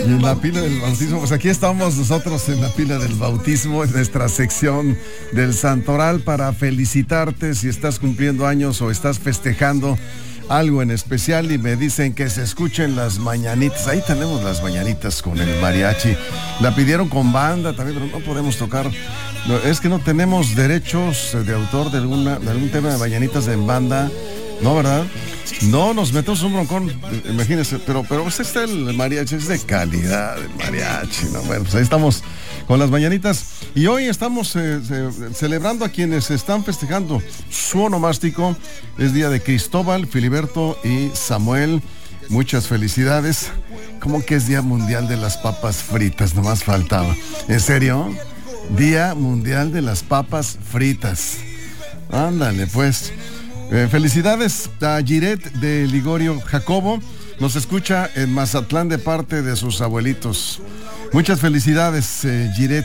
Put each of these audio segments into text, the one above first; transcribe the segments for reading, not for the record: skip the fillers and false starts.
Y en la pila del bautismo, pues aquí estamos nosotros en la pila del bautismo, en nuestra sección del Santoral, para felicitarte si estás cumpliendo años o estás festejando algo en especial, y me dicen que se escuchen las mañanitas. Ahí tenemos las mañanitas con el mariachi. La pidieron con banda también, pero no podemos tocar. No, es que no tenemos derechos de autor de algún tema de mañanitas en banda. No, ¿verdad? No, nos metemos un broncón, imagínense, pero pues está el mariachi, es de calidad el mariachi, ¿no? Bueno, pues ahí estamos con las mañanitas, y hoy estamos celebrando a quienes están festejando su onomástico. Es día de Cristóbal, Filiberto y Samuel. Muchas felicidades. ¿Cómo que es Día Mundial de las Papas Fritas? Nomás faltaba. ¿En serio? Día Mundial de las Papas Fritas. Ándale, pues. Felicidades a Giret de Ligorio Jacobo. Nos escucha en Mazatlán de parte de sus abuelitos. Muchas felicidades, Giret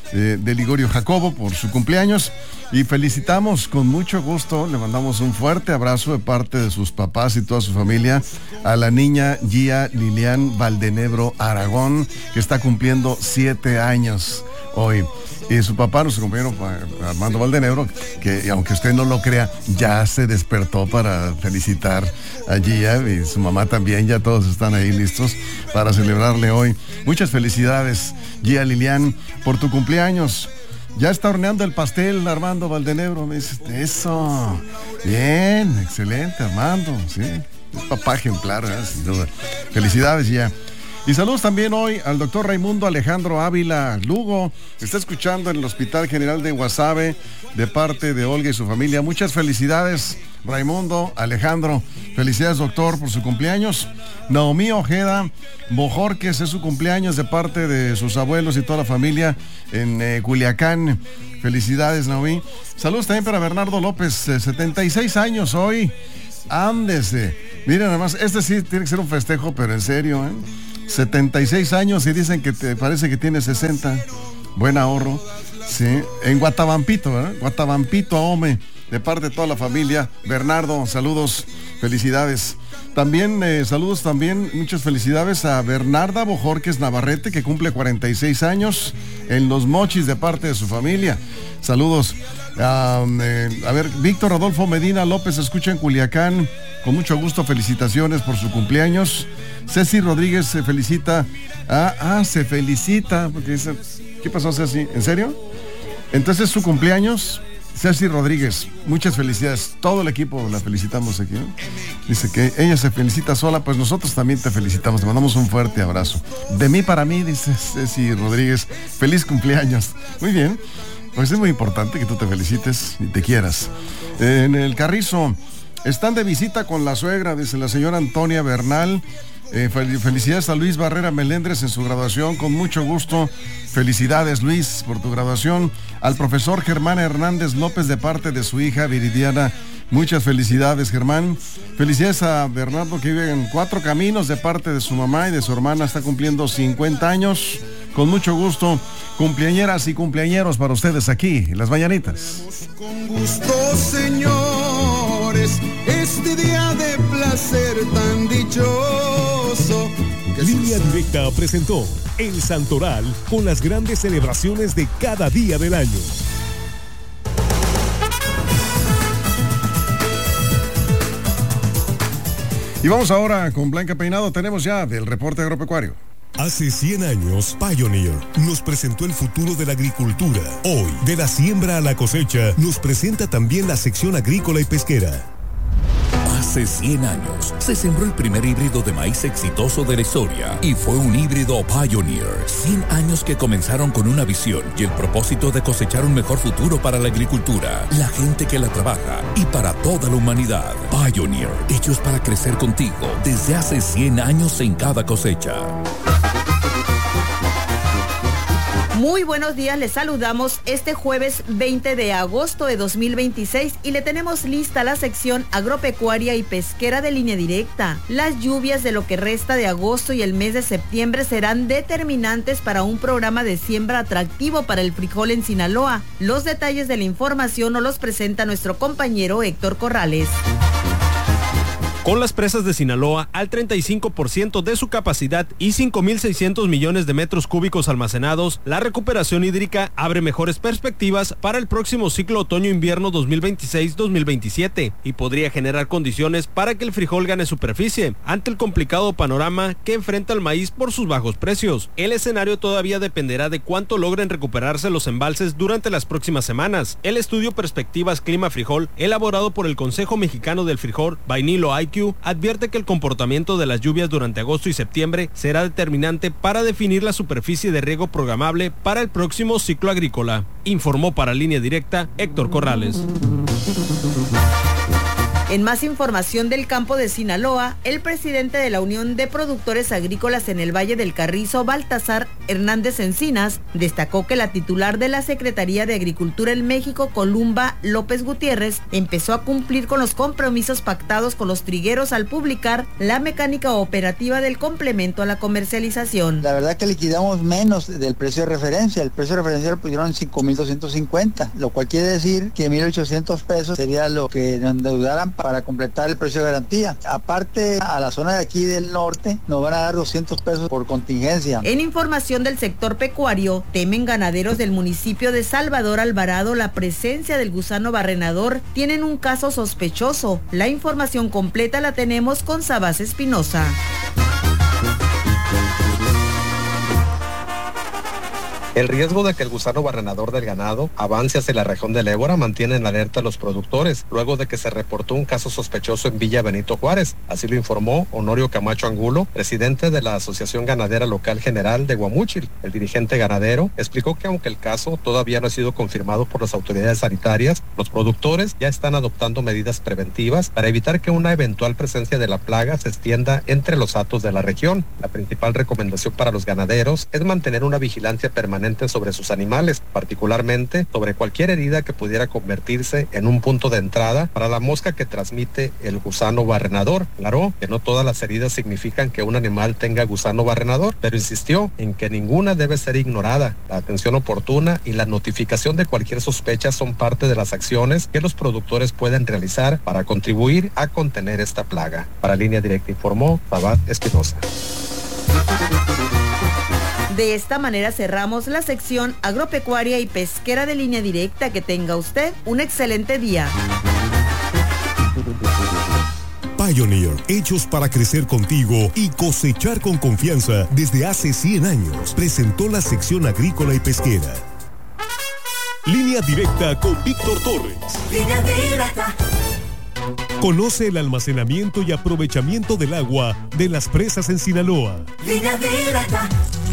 de Ligorio Jacobo, por su cumpleaños. Y felicitamos con mucho gusto, le mandamos un fuerte abrazo de parte de sus papás y toda su familia a la niña Gia Lilian Valdenebro Aragón, que está cumpliendo 7 años hoy. Y su papá, nuestro compañero Armando Valdenebro, que aunque usted no lo crea, ya se despertó para felicitar a Gia, y su mamá también, ya todos están ahí listos para celebrarle hoy. Muchas felicidades, Gia Lilian, por tu cumpleaños. Ya está horneando el pastel Armando Valdenebro, me dice, eso, bien, excelente Armando, sí, es papá ejemplar, sin duda. Felicidades, Gia. Y saludos también hoy al doctor Raimundo Alejandro Ávila Lugo, que está escuchando en el Hospital General de Guasave, de parte de Olga y su familia. Muchas felicidades, Raimundo Alejandro. Felicidades, doctor, por su cumpleaños. Naomi Ojeda Bojorques, es su cumpleaños, de parte de sus abuelos y toda la familia en Culiacán. Felicidades, Naomi. Saludos también para Bernardo López, 76 años hoy. Ándese. Miren, además, este sí tiene que ser un festejo, pero en serio, 76 años, y dicen que te parece que tiene 60. Buen ahorro. Sí, en Guatabampito, ¿verdad? Guatabampito, Ahome, de parte de toda la familia. Bernardo, saludos, felicidades. También, saludos también, muchas felicidades a Bernarda Bojorques Navarrete, que cumple 46 años en Los Mochis, de parte de su familia. Saludos. A ver, Víctor Rodolfo Medina López escucha en Culiacán. Con mucho gusto, felicitaciones por su cumpleaños. Ceci Rodríguez se felicita. Se felicita, porque dice, ¿qué pasó, Ceci? ¿En serio? Entonces es su cumpleaños. Ceci Rodríguez, muchas felicidades. Todo el equipo la felicitamos aquí, ¿no? Dice que ella se felicita sola, pues nosotros también te felicitamos. Te mandamos un fuerte abrazo. De mí para mí, dice Ceci Rodríguez. Feliz cumpleaños. Muy bien. Pues es muy importante que tú te felicites y te quieras. En el Carrizo están de visita con la suegra, dice la señora Antonia Bernal. Felicidades a Luis Barrera Melendres en su graduación, con mucho gusto. Felicidades, Luis, por tu graduación. Al profesor Germán Hernández López, de parte de su hija Viridiana. Muchas felicidades, Germán. Felicidades a Bernardo, que vive en Cuatro Caminos, de parte de su mamá y de su hermana. Está cumpliendo 50 años. Con mucho gusto, cumpleañeras y cumpleañeros para ustedes aquí, en Las Mañanitas. Con gusto, señores, este día de placer tan dichoso. Línea Directa presentó El Santoral, con las grandes celebraciones de cada día del año. Y vamos ahora con Blanca Peinado. Tenemos ya del reporte agropecuario. Hace 100 años, Pioneer nos presentó el futuro de la agricultura. Hoy, de la siembra a la cosecha, nos presenta también la sección agrícola y pesquera. Hace 100 años se sembró el primer híbrido de maíz exitoso de la historia, y fue un híbrido Pioneer. 100 años que comenzaron con una visión y el propósito de cosechar un mejor futuro para la agricultura, la gente que la trabaja y para toda la humanidad. Pioneer, hechos para crecer contigo desde hace 100 años en cada cosecha. Muy buenos días, les saludamos este jueves 20 de agosto de 2026 y le tenemos lista la sección agropecuaria y pesquera de Línea Directa. Las lluvias de lo que resta de agosto y el mes de septiembre serán determinantes para un programa de siembra atractivo para el frijol en Sinaloa. Los detalles de la información nos los presenta nuestro compañero Héctor Corrales. Con las presas de Sinaloa al 35% de su capacidad y 5.600 millones de metros cúbicos almacenados, la recuperación hídrica abre mejores perspectivas para el próximo ciclo otoño-invierno 2026-2027 y podría generar condiciones para que el frijol gane superficie ante el complicado panorama que enfrenta el maíz por sus bajos precios. El escenario todavía dependerá de cuánto logren recuperarse los embalses durante las próximas semanas. El estudio Perspectivas Clima Frijol, elaborado por el Consejo Mexicano del Frijol, Vainilo IQ, advierte que el comportamiento de las lluvias durante agosto y septiembre será determinante para definir la superficie de riego programable para el próximo ciclo agrícola. Informó para Línea Directa Héctor Corrales. En más información del campo de Sinaloa, el presidente de la Unión de Productores Agrícolas en el Valle del Carrizo, Baltasar Hernández Encinas, destacó que la titular de la Secretaría de Agricultura en México, Columba López Gutiérrez, empezó a cumplir con los compromisos pactados con los trigueros al publicar la mecánica operativa del complemento a la comercialización. La verdad que liquidamos menos del precio de referencia. El precio de referencia lo pusieron en 5.250, lo cual quiere decir que 1.800 pesos sería lo que nos endeudaran para completar el precio de garantía. Aparte, a la zona de aquí del norte nos van a dar 200 pesos por contingencia. En información del sector pecuario, temen ganaderos del municipio de Salvador Alvarado la presencia del gusano barrenador. Tienen un caso sospechoso. La información completa la tenemos con Sabás Espinosa. El riesgo de que el gusano barrenador del ganado avance hacia la región del Ébora mantiene en alerta a los productores, luego de que se reportó un caso sospechoso en Villa Benito Juárez. Así lo informó Honorio Camacho Angulo, presidente de la Asociación Ganadera Local General de Guamúchil. El dirigente ganadero explicó que aunque el caso todavía no ha sido confirmado por las autoridades sanitarias, los productores ya están adoptando medidas preventivas para evitar que una eventual presencia de la plaga se extienda entre los hatos de la región. La principal recomendación para los ganaderos es mantener una vigilancia permanente sobre sus animales, particularmente sobre cualquier herida que pudiera convertirse en un punto de entrada para la mosca que transmite el gusano barrenador. Claro que no todas las heridas significan que un animal tenga gusano barrenador, pero insistió en que ninguna debe ser ignorada. La atención oportuna y la notificación de cualquier sospecha son parte de las acciones que los productores pueden realizar para contribuir a contener esta plaga. Para Línea Directa informó Sabás Espinosa. De esta manera cerramos la sección agropecuaria y pesquera de Línea Directa. Que tenga usted un excelente día. Pioneer, hechos para crecer contigo y cosechar con confianza desde hace 100 años, presentó la sección agrícola y pesquera. Línea Directa con Víctor Torres. Línea Directa. Conoce el almacenamiento y aprovechamiento del agua de las presas en Sinaloa. Línea Directa.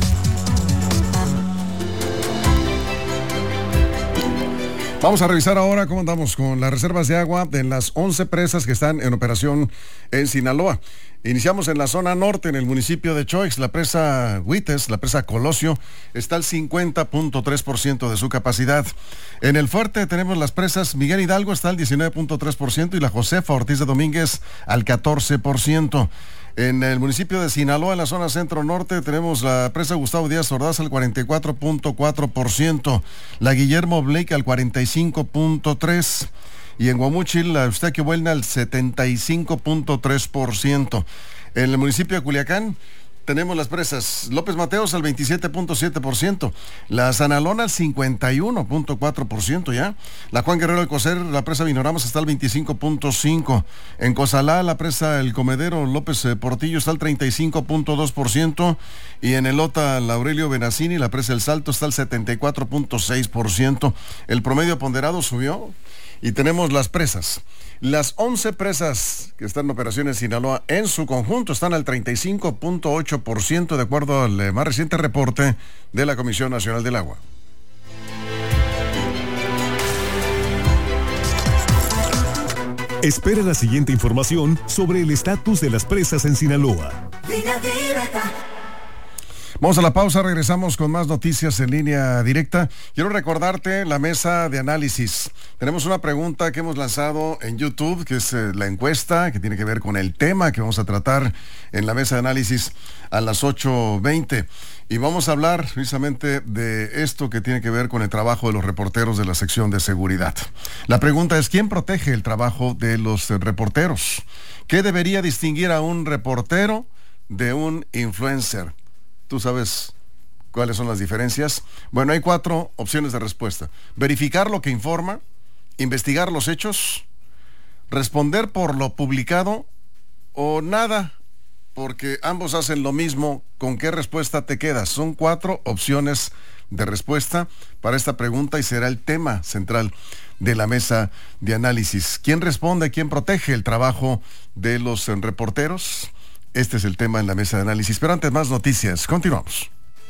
Vamos a revisar ahora cómo andamos con las reservas de agua de las 11 presas que están en operación en Sinaloa. Iniciamos en la zona norte, en el municipio de Choix. La presa Huites, la presa Colosio, está al 50.3% de su capacidad. En el fuerte tenemos las presas Miguel Hidalgo, está al 19.3%, y la Josefa Ortiz de Domínguez al 14%. En el municipio de Sinaloa, en la zona centro-norte, tenemos la presa Gustavo Díaz Ordaz al 44.4%, la Guillermo Blake al 45.3%, y en Guamúchil, la Eustaquio Buelna al 75.3%. En el municipio de Culiacán, tenemos las presas López Mateos al 27.7%, la Sanalona al 51.4% ya, la Juan Guerrero de Coser, la presa Vinoramas está al 25.5%, en Cozalá la presa El Comedero López Portillo está al 35.2%, y en el Ota Aurelio Benacini la presa El Salto está al 74.6%. El promedio ponderado subió. Y tenemos las presas. Las 11 presas que están en operación en Sinaloa en su conjunto están al 35.8% de acuerdo al más reciente reporte de la Comisión Nacional del Agua. Espera la siguiente información sobre el estatus de las presas en Sinaloa. Línea Directa. Vamos a la pausa, regresamos con más noticias en línea directa. Quiero recordarte la mesa de análisis. Tenemos una pregunta que hemos lanzado en YouTube, que es la encuesta, que tiene que ver con el tema que vamos a tratar en la mesa de análisis a las 8:20. Y vamos a hablar precisamente de esto que tiene que ver con el trabajo de los reporteros de la sección de seguridad. La pregunta es, ¿quién protege el trabajo de los reporteros? ¿Qué debería distinguir a un reportero de un influencer? ¿Tú sabes cuáles son las diferencias? Bueno, hay 4 opciones de respuesta. Verificar lo que informa, investigar los hechos, responder por lo publicado o nada, porque ambos hacen lo mismo. ¿Con qué respuesta te quedas? Son 4 opciones de respuesta para esta pregunta y será el tema central de la mesa de análisis. ¿Quién responde? ¿Quién protege el trabajo de los reporteros? Este es el tema en la mesa de análisis. Pero antes, más noticias. Continuamos.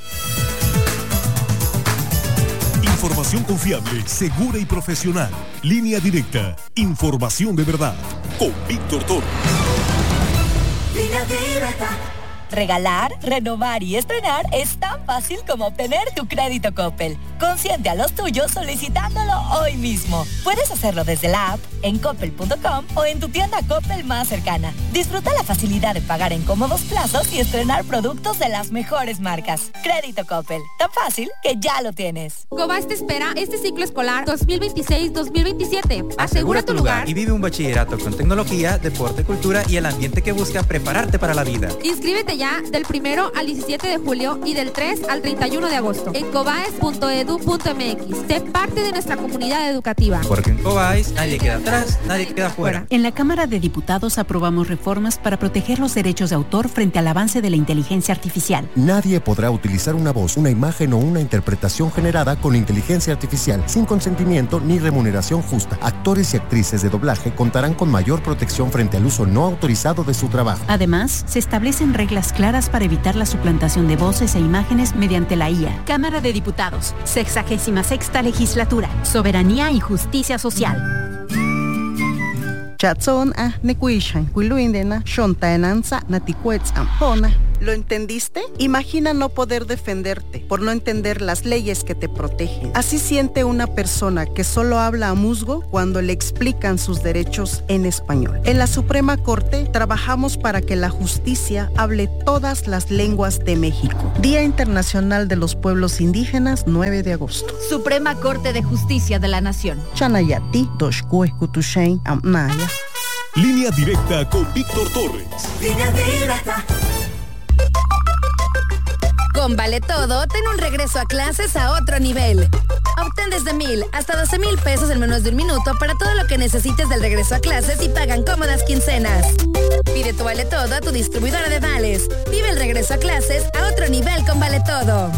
Información confiable, segura y profesional. Línea directa. Información de verdad. Con Víctor Torres. Línea directa. Regalar, renovar y estrenar es tan fácil como obtener tu crédito Coppel. Consiente a los tuyos solicitándolo hoy mismo. Puedes hacerlo desde la app, en coppel.com o en tu tienda Coppel más cercana. Disfruta la facilidad de pagar en cómodos plazos y estrenar productos de las mejores marcas. Crédito Coppel, tan fácil que ya lo tienes. Cobas te espera este ciclo escolar 2026-2027. Asegura tu lugar y vive un bachillerato con tecnología, deporte, cultura y el ambiente que busca prepararte para la vida. Inscríbete ya del 1 al 17 de julio y del 3 al 31 de agosto en cobaes.edu.mx. Sé parte de nuestra comunidad educativa. Porque en Cobaes nadie queda atrás, nadie queda fuera. En la Cámara de Diputados aprobamos reformas para proteger los derechos de autor frente al avance de la inteligencia artificial. Nadie podrá utilizar una voz, una imagen o una interpretación generada con inteligencia artificial sin consentimiento ni remuneración justa. Actores y actrices de doblaje contarán con mayor protección frente al uso no autorizado de su trabajo. Además, se establecen reglas claras para evitar la suplantación de voces e imágenes mediante la IA. Cámara de Diputados, 66ª Legislatura, Soberanía y Justicia Social. Chatson nekuishan kuiluindena shontaenanza natikuetzampona. ¿Lo entendiste? Imagina no poder defenderte por no entender las leyes que te protegen. Así siente una persona que solo habla a musgo cuando le explican sus derechos en español. En la Suprema Corte trabajamos para que la justicia hable todas las lenguas de México. Día Internacional de los Pueblos Indígenas, 9 de agosto. Suprema Corte de Justicia de la Nación. Chanayati, Doshkueskutushain, Amnaya. Línea directa con Víctor Torres. Línea directa. Con Vale Todo, ten un regreso a clases a otro nivel. Obtén desde 1,000 hasta 12,000 pesos en menos de un minuto para todo lo que necesites del regreso a clases y pagan cómodas quincenas. Pide tu Vale Todo a tu distribuidora de vales. Vive el regreso a clases a otro nivel con Vale Todo.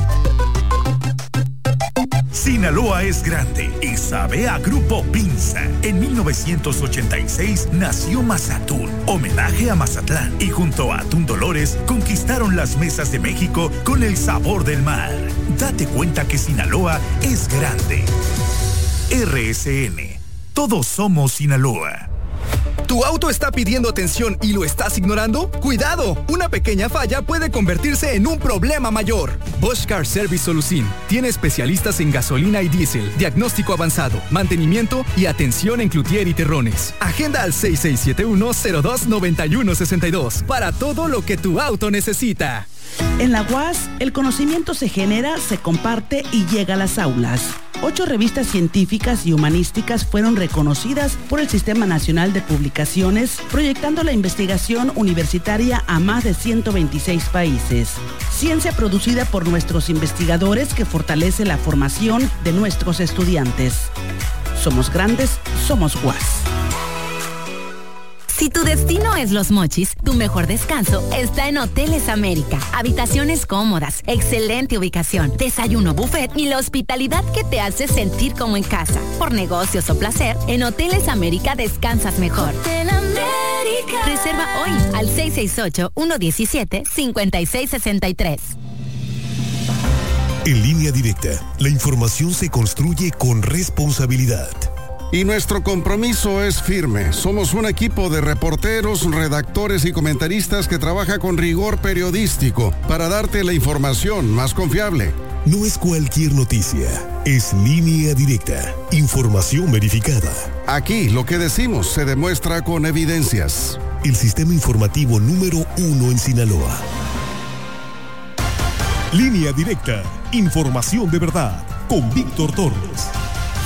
Sinaloa es grande y sabe a Grupo Pinza. En 1986 nació Mazatún, homenaje a Mazatlán, y junto a Atún Dolores conquistaron las mesas de México con el sabor del mar. Date cuenta que Sinaloa es grande. RSN. Todos somos Sinaloa. ¿Tu auto está pidiendo atención y lo estás ignorando? ¡Cuidado! Una pequeña falla puede convertirse en un problema mayor. Bosch Car Service Solución tiene especialistas en gasolina y diésel, diagnóstico avanzado, mantenimiento y atención en cloutier y terrones. Agenda al 6671-029162 para todo lo que tu auto necesita. En la UAS, el conocimiento se genera, se comparte y llega a las aulas. 8 revistas científicas y humanísticas fueron reconocidas por el Sistema Nacional de Publicaciones, proyectando la investigación universitaria a más de 126 países. Ciencia producida por nuestros investigadores que fortalece la formación de nuestros estudiantes. Somos grandes, somos UAS. Si tu destino es Los Mochis, tu mejor descanso está en Hoteles América. Habitaciones cómodas, excelente ubicación, desayuno buffet y la hospitalidad que te hace sentir como en casa. Por negocios o placer, en Hoteles América descansas mejor. Hotel América. Reserva hoy al 668-117-5663. En Línea Directa, la información se construye con responsabilidad. Y nuestro compromiso es firme. Somos un equipo de reporteros, redactores y comentaristas que trabaja con rigor periodístico para darte la información más confiable. No es cualquier noticia, es Línea Directa, información verificada. Aquí lo que decimos se demuestra con evidencias. El sistema informativo número 1 en Sinaloa. Línea Directa, información de verdad, con Víctor Torres.